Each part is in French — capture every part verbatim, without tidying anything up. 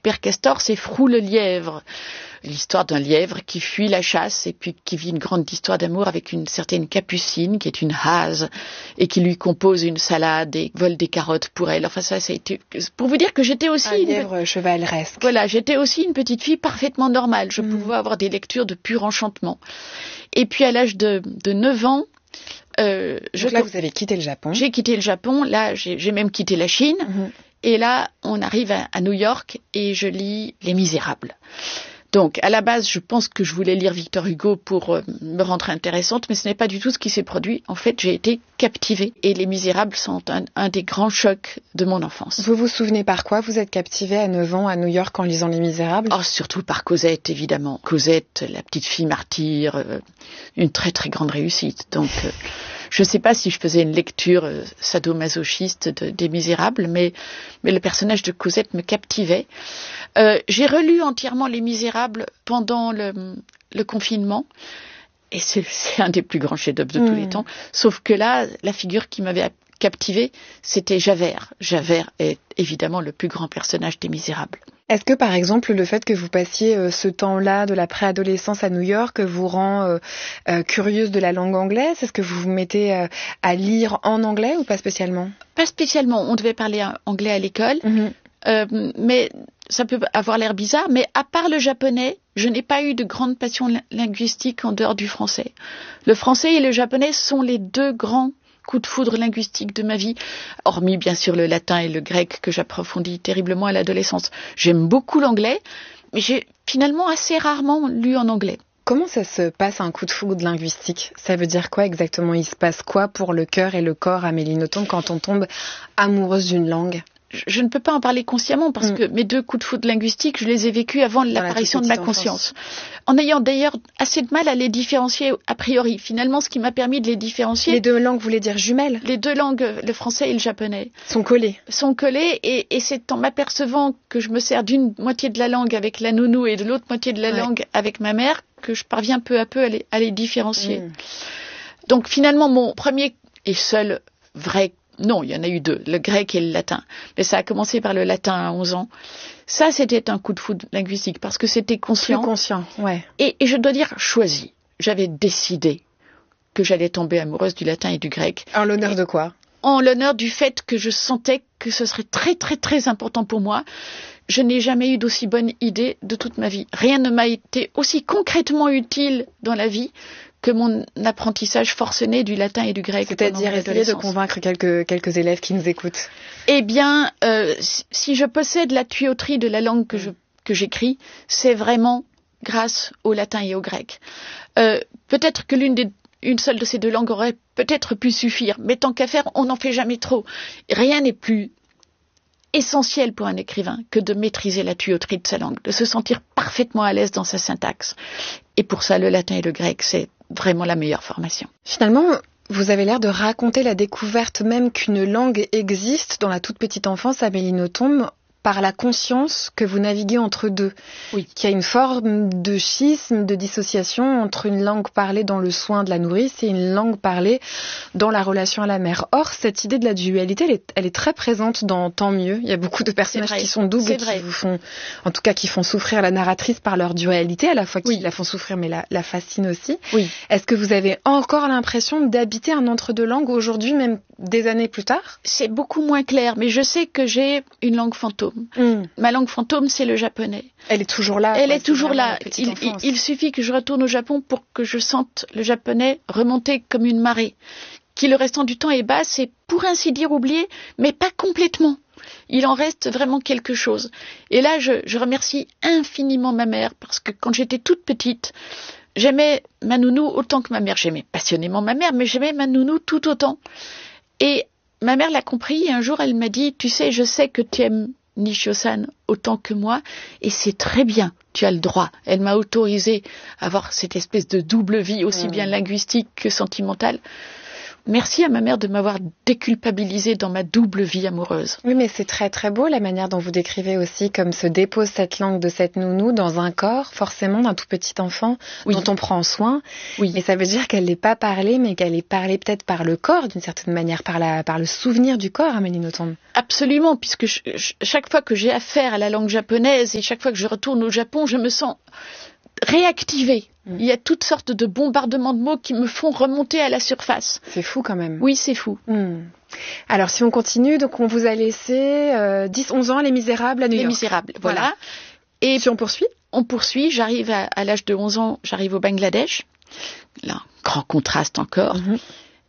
Père Castor, c'est Frou le lièvre. L'histoire d'un lièvre qui fuit la chasse et puis qui vit une grande histoire d'amour avec une certaine Capucine qui est une hase et qui lui compose une salade et vole des carottes pour elle. Enfin ça, ça a été pour vous dire que j'étais aussi un une lièvre chevaleresque. Voilà, j'étais aussi une petite fille parfaitement normale. Je mmh. pouvais avoir des lectures de pur enchantement. Et puis à l'âge de, de neuf ans, euh, Donc je, là vous avez quitté le Japon. J'ai quitté le Japon. Là, j'ai, j'ai même quitté la Chine. Mmh. Et là, on arrive à, à New York et je lis Les Misérables. Donc, à la base, je pense que je voulais lire Victor Hugo pour euh, me rendre intéressante, mais ce n'est pas du tout ce qui s'est produit. En fait, j'ai été captivée. Et Les Misérables sont un, un des grands chocs de mon enfance. Vous vous souvenez par quoi vous êtes captivée à neuf ans à New York en lisant Les Misérables ? Oh, surtout par Cosette, évidemment. Cosette, la petite fille martyre, euh, une très très grande réussite. Donc, euh, je ne sais pas si je faisais une lecture euh, sadomasochiste de, des Misérables, mais, mais le personnage de Cosette me captivait. Euh, j'ai relu entièrement Les Misérables pendant le, le confinement. Et c'est, c'est un des plus grands chefs-d'œuvre de mmh. tous les temps. Sauf que là, la figure qui m'avait captivée, c'était Javert. Javert est évidemment le plus grand personnage des Misérables. Est-ce que, par exemple, le fait que vous passiez euh, ce temps-là de la préadolescence à New York vous rend euh, euh, curieuse de la langue anglaise ? Est-ce que vous vous mettez euh, à lire en anglais ou pas spécialement ? Pas spécialement. On devait parler anglais à l'école. Mmh. Euh, mais ça peut avoir l'air bizarre, mais à part le japonais, je n'ai pas eu de grande passion linguistique en dehors du français. Le français et le japonais sont les deux grands coups de foudre linguistiques de ma vie, hormis bien sûr le latin et le grec que j'approfondis terriblement à l'adolescence. J'aime beaucoup l'anglais, mais j'ai finalement assez rarement lu en anglais. Comment ça se passe un coup de foudre linguistique ? Ça veut dire quoi exactement ? Il se passe quoi pour le cœur et le corps, Amélie Nothomb, quand on tombe amoureuse d'une langue ? Je ne peux pas en parler consciemment parce mmh. que mes deux coups de foudre linguistiques, je les ai vécus avant Dans l'apparition de ma enfance. conscience. En ayant d'ailleurs assez de mal à les différencier a priori. Finalement, ce qui m'a permis de les différencier... Les deux langues, vous voulez dire jumelles ? Les deux langues, le français et le japonais. Sont collées. Sont collées et, et c'est en m'apercevant que je me sers d'une moitié de la langue avec la nounou et de l'autre moitié de la ouais. langue avec ma mère que je parviens peu à peu à les, à les différencier. Mmh. Donc finalement, mon premier et seul vrai Non, il y en a eu deux, le grec et le latin. Mais ça a commencé par le latin à onze ans. Ça, c'était un coup de foudre linguistique parce que c'était conscient. Plus conscient, ouais. Et, et je dois dire, choisi. J'avais décidé que j'allais tomber amoureuse du latin et du grec. En l'honneur et, de quoi ? En l'honneur du fait que je sentais que ce serait très, très, très important pour moi. Je n'ai jamais eu d'aussi bonne idée de toute ma vie. Rien ne m'a été aussi concrètement utile dans la vie que mon apprentissage forcené du latin et du grec. C'est-à-dire essayer de convaincre quelques, quelques élèves qui nous écoutent. Eh bien, euh, si je possède la tuyauterie de la langue que, je, que j'écris, c'est vraiment grâce au latin et au grec. Euh, peut-être que l'une des, une seule de ces deux langues aurait peut-être pu suffire, mais tant qu'à faire, on n'en fait jamais trop. Rien n'est plus essentiel pour un écrivain que de maîtriser la tuyauterie de sa langue, de se sentir parfaitement à l'aise dans sa syntaxe. Et pour ça, le latin et le grec, c'est vraiment la meilleure formation. Finalement, vous avez l'air de raconter la découverte même qu'une langue existe dans la toute petite enfance, Amélie Nothomb, par la conscience que vous naviguez entre deux. Oui. Qu'il y a une forme de schisme, de dissociation entre une langue parlée dans le soin de la nourrice et une langue parlée dans la relation à la mère. Or, cette idée de la dualité, elle est, elle est très présente dans Tant mieux. Il y a beaucoup de personnages qui sont doubles et qui vous font, en tout cas, qui font souffrir la narratrice par leur dualité, à la fois qui oui. la font souffrir mais la, la fascinent aussi. Oui. Est-ce que vous avez encore l'impression d'habiter un entre-deux langues aujourd'hui, même des années plus tard ? C'est beaucoup moins clair, mais je sais que j'ai une langue fantôme. Mmh. Ma langue fantôme, c'est le japonais. Elle est toujours là. Elle est toujours là. Il, il, il suffit que je retourne au Japon pour que je sente le japonais remonter comme une marée, qui le restant du temps est basse et pour ainsi dire oublié, mais pas complètement. Il en reste vraiment quelque chose. Et là, je, je remercie infiniment ma mère parce que quand j'étais toute petite, j'aimais ma nounou autant que ma mère. J'aimais passionnément ma mère, mais j'aimais ma nounou tout autant. Et ma mère l'a compris et un jour, elle m'a dit, tu sais, je sais que tu aimes Nishio-san autant que moi, et c'est très bien, tu as le droit. Elle m'a autorisé à avoir cette espèce de double vie, aussi mmh. bien linguistique que sentimentale. merci à ma mère de m'avoir déculpabilisée dans ma double vie amoureuse. Oui, mais c'est très très beau la manière dont vous décrivez aussi comme se dépose cette langue de cette nounou dans un corps, forcément d'un tout petit enfant oui. dont on prend soin. Oui. Mais ça veut dire qu'elle n'est pas parlée, mais qu'elle est parlée peut-être par le corps d'une certaine manière, par, la, par le souvenir du corps, Amélie Nothomb. Absolument, puisque je, je, chaque fois que j'ai affaire à la langue japonaise et chaque fois que je retourne au Japon, je me sens réactivée. Il y a toutes sortes de bombardements de mots qui me font remonter à la surface. C'est fou quand même. Oui, c'est fou. Mmh. Alors, si on continue, donc on vous a laissé euh, dix onze ans, Les Misérables à New Les York. Les Misérables, voilà. voilà. Et puis on poursuit On poursuit, j'arrive à, à l'âge de onze ans, j'arrive au Bangladesh. Là, grand contraste encore. Mmh.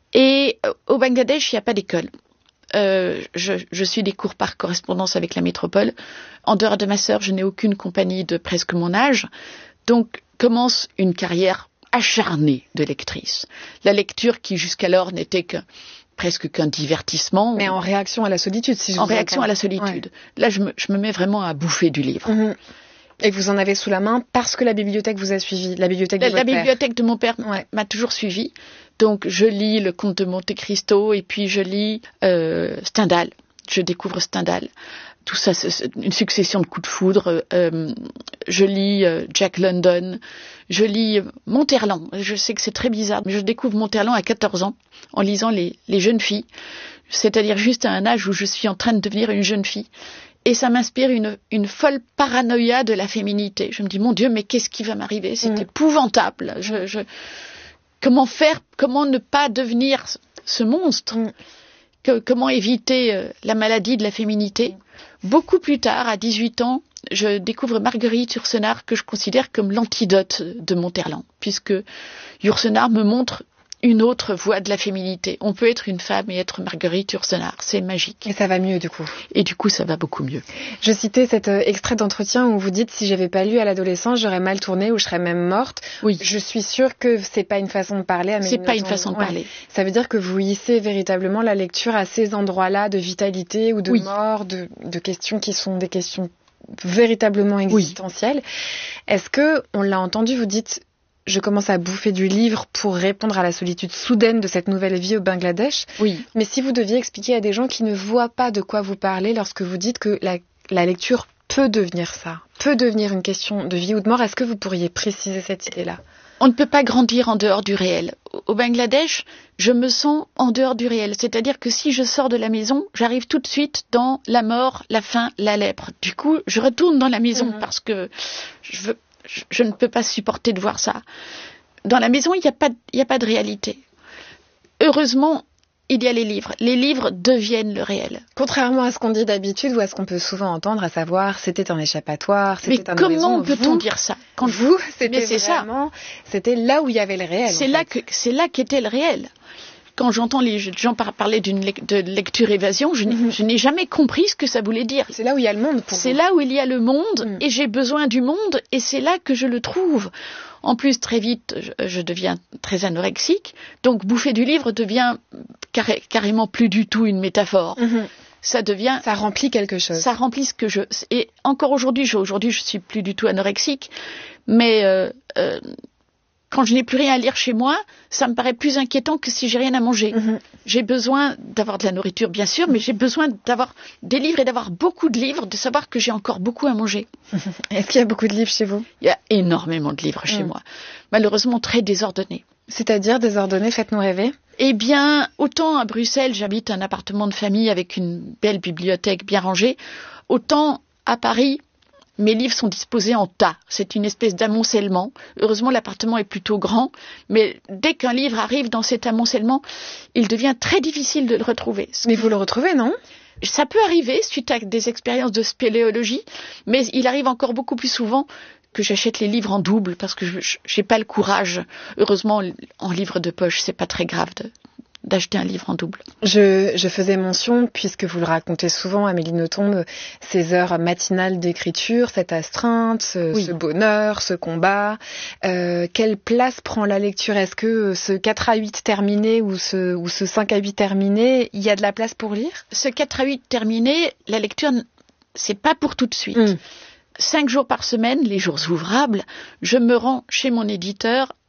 Et euh, au Bangladesh, il n'y a pas d'école. Euh, je, je suis des cours par correspondance avec la métropole. En dehors de ma sœur, je n'ai aucune compagnie de presque mon âge. Donc, commence une carrière acharnée de lectrice. La lecture qui jusqu'alors n'était que presque qu'un divertissement. Mais en réaction à la solitude, si je En vous réaction entends. à la solitude. Ouais. Là, je me, je me mets vraiment à bouffer du livre. Mmh. Et vous en avez sous la main parce que la bibliothèque vous a suivi, la bibliothèque de la, votre la père. bibliothèque de mon père ouais. m'a toujours suivi. Donc, je lis Le Comte de Monte Cristo et puis je lis euh, Stendhal. Je découvre Stendhal. Tout ça, c'est une succession de coups de foudre. Euh, je lis euh, Jack London, je lis Monterland. Je sais que c'est très bizarre, mais je découvre Monterland à quatorze ans, en lisant les, les jeunes filles, c'est-à-dire juste à un âge où je suis en train de devenir une jeune fille. Et ça m'inspire une, une folle paranoïa de la féminité. Je me dis, mon Dieu, mais qu'est-ce qui va m'arriver ? C'est mmh. épouvantable. Je, je... Comment faire, comment ne pas devenir ce monstre ? Mmh. Que, comment éviter euh, la maladie de la féminité ? Mmh. Beaucoup plus tard, à dix-huit ans, je découvre Marguerite Yourcenar, que je considère comme l'antidote de Monterland, puisque Yourcenar me montre une autre voie de la féminité. On peut être une femme et être Marguerite Yourcenar, c'est magique. Et ça va mieux du coup. Et du coup, ça va beaucoup mieux. Je citais cet euh, extrait d'entretien où vous dites « Si j'avais pas lu à l'adolescence, j'aurais mal tourné ou je serais même morte ». Oui. Je suis sûre que c'est pas une façon de parler. À c'est pas une façon de ouais. parler. Ça veut dire que vous hissez véritablement la lecture à ces endroits-là de vitalité ou de oui. mort, de, de questions qui sont des questions véritablement existentielles. Oui. Est-ce que, on l'a entendu, vous dites je commence à bouffer du livre pour répondre à la solitude soudaine de cette nouvelle vie au Bangladesh. Oui. Mais si vous deviez expliquer à des gens qui ne voient pas de quoi vous parlez lorsque vous dites que la, la lecture peut devenir ça, peut devenir une question de vie ou de mort, est-ce que vous pourriez préciser cette idée-là ? On ne peut pas grandir en dehors du réel. Au Bangladesh, je me sens en dehors du réel. C'est-à-dire que si je sors de la maison, j'arrive tout de suite dans la mort, la faim, la lèpre. Du coup, je retourne dans la maison mmh. parce que je veux Je, je ne peux pas supporter de voir ça. Dans la maison, il n'y a pas, il n'y a pas de réalité. Heureusement, il y a les livres. Les livres deviennent le réel. Contrairement à ce qu'on dit d'habitude ou à ce qu'on peut souvent entendre, à savoir c'était un échappatoire, c'était Mais un comment horizon. peut-on vous, dire ça Quand vous, c'était c'est vraiment, ça. C'était là où il y avait le réel. C'est là que, c'est là qu'était le réel. Quand j'entends les gens parler d'une le- de lecture-évasion, je, mm-hmm. je n'ai jamais compris ce que ça voulait dire. C'est là où il y a le monde pour C'est vous. là où il y a le monde mm. et j'ai besoin du monde et c'est là que je le trouve. En plus, très vite, je, je deviens très anorexique, donc bouffer du livre devient carré, carrément plus du tout une métaphore. Mm-hmm. Ça devient... Ça remplit quelque chose. Ça remplit ce que je... Et encore aujourd'hui, je, aujourd'hui, je suis plus du tout anorexique, mais... Euh, euh, Quand je n'ai plus rien à lire chez moi, ça me paraît plus inquiétant que si j'ai rien à manger. Mmh. J'ai besoin d'avoir de la nourriture, bien sûr, mais j'ai besoin d'avoir des livres et d'avoir beaucoup de livres, de savoir que j'ai encore beaucoup à manger. Mmh. Est-ce qu'il y a beaucoup de livres chez vous ? Il y a énormément de livres chez mmh. moi. Malheureusement, très désordonnés. C'est-à-dire désordonnés, faites-nous rêver ? Eh bien, autant à Bruxelles, j'habite un appartement de famille avec une belle bibliothèque bien rangée, autant à Paris... Mes livres sont disposés en tas. C'est une espèce d'amoncellement. Heureusement, l'appartement est plutôt grand, mais dès qu'un livre arrive dans cet amoncellement, il devient très difficile de le retrouver. Mais vous le retrouvez, non ? Ça peut arriver suite à des expériences de spéléologie, mais il arrive encore beaucoup plus souvent que j'achète les livres en double parce que je n'ai pas le courage. Heureusement, en livre de poche, c'est pas très grave de... d'acheter un livre en double. Je, je faisais mention, puisque vous le racontez souvent, Amélie Nothomb, ces heures matinales d'écriture, cette astreinte, ce, oui. ce bonheur, ce combat. Euh, quelle place prend la lecture ? Est-ce que ce quatre à huit terminé ou ce, ou ce cinq à huit terminé, il y a de la place pour lire ? Ce quatre à huit terminé, la lecture, c'est pas pour tout de suite. Mmh. Cinq jours par semaine, les jours ouvrables, je me rends chez mon éditeur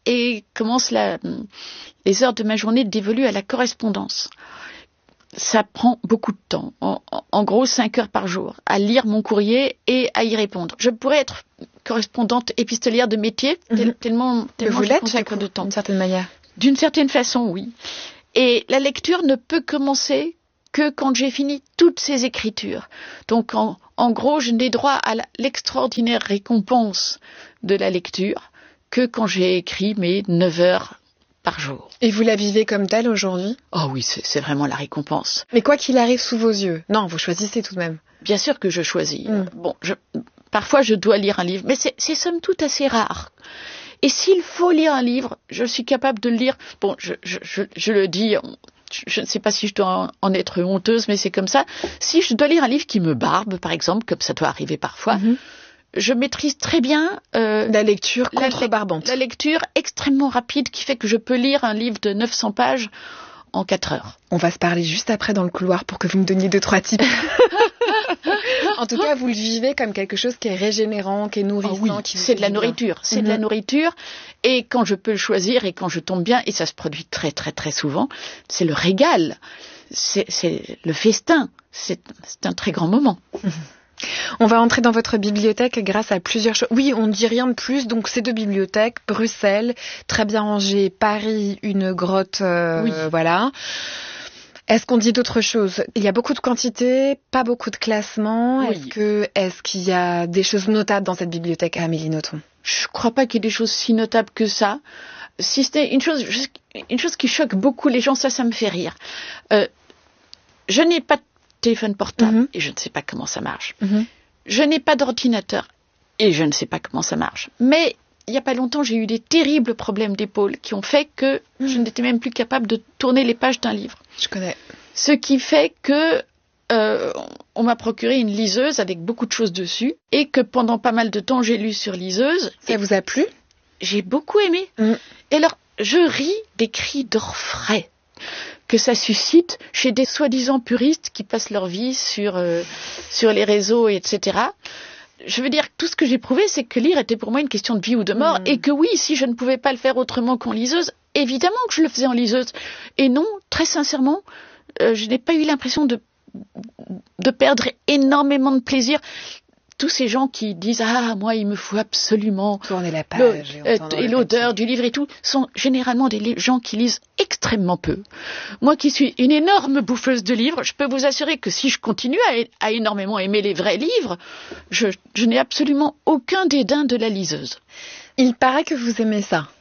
et commence la, les heures de ma journée dévolues à la correspondance. Ça prend beaucoup de temps, en, en gros cinq heures par jour, à lire mon courrier et à y répondre. Je pourrais être correspondante épistolière de métier, tel, mmh. tellement, tellement je consacre de temps. D'une certaine manière. D'une certaine façon, oui. Et la lecture ne peut commencer que quand j'ai fini toutes ces écritures. Donc, en, en gros, je n'ai droit à la, l'extraordinaire récompense de la lecture que quand j'ai écrit mes neuf heures par jour. Et vous la vivez comme telle aujourd'hui ? Oh oui, c'est, c'est vraiment la récompense. Mais quoi qu'il arrive sous vos yeux, non, vous choisissez tout de même. Bien sûr que je choisis. Mm. Bon, je, parfois je dois lire un livre, mais c'est, c'est somme toute assez rare. Et s'il faut lire un livre, je suis capable de le lire. Bon, je, je, je, je le dis, je, je ne sais pas si je dois en être honteuse, mais c'est comme ça. Si je dois lire un livre qui me barbe, par exemple, comme ça doit arriver parfois, mm-hmm. je maîtrise très bien euh, la lecture contre-barbante. La, la lecture extrêmement rapide qui fait que je peux lire un livre de neuf cents pages en quatre heures. On va se parler juste après dans le couloir pour que vous me donniez deux, trois tips. En tout cas, vous le vivez comme quelque chose qui est régénérant, qui est nourrissant. Oh oui, qui c'est de la nourriture. Bien. C'est mm-hmm. de la nourriture. Et quand je peux le choisir et quand je tombe bien, et ça se produit très, très, très souvent, c'est le régal. C'est, c'est le festin. C'est, c'est un très grand moment. Mm-hmm. On va entrer dans votre bibliothèque grâce à plusieurs choses. Oui, on ne dit rien de plus. Donc, ces deux bibliothèques, Bruxelles, très bien rangée, Paris, une grotte, euh, oui. voilà. Est-ce qu'on dit d'autres choses ? Il y a beaucoup de quantité, pas beaucoup de classement. Oui. Est-ce que, est-ce qu'il y a des choses notables dans cette bibliothèque, Amélie Nothomb ? Je ne crois pas qu'il y ait des choses si notables que ça. Si c'était une chose, une chose qui choque beaucoup les gens, ça, ça me fait rire. Euh, je n'ai pas de téléphone portable mm-hmm. et je ne sais pas comment ça marche. Mm-hmm. Je n'ai pas d'ordinateur et je ne sais pas comment ça marche. Mais il n'y a pas longtemps, j'ai eu des terribles problèmes d'épaule qui ont fait que mm. je n'étais même plus capable de tourner les pages d'un livre. Je connais. Ce qui fait que euh, on m'a procuré une liseuse avec beaucoup de choses dessus et que pendant pas mal de temps, j'ai lu sur liseuse. Ça vous a plu ? J'ai beaucoup aimé. Mm. Et alors, je ris des cris d'orfraie que ça suscite chez des soi-disant puristes qui passent leur vie sur, euh, sur les réseaux, et cetera. Je veux dire, tout ce que j'ai prouvé, c'est que lire était pour moi une question de vie ou de mort, mmh. et que oui, si je ne pouvais pas le faire autrement qu'en liseuse, évidemment que je le faisais en liseuse. Et non, très sincèrement, euh, je n'ai pas eu l'impression de, de perdre énormément de plaisir. Tous ces gens qui disent « Ah, moi, il me faut absolument tourner la page le, et, et l'odeur du livre et tout », sont généralement des gens qui lisent extrêmement peu. Moi qui suis une énorme bouffeuse de livres, je peux vous assurer que si je continue à, à énormément aimer les vrais livres, je, je n'ai absolument aucun dédain de la liseuse. Il paraît que vous aimez ça.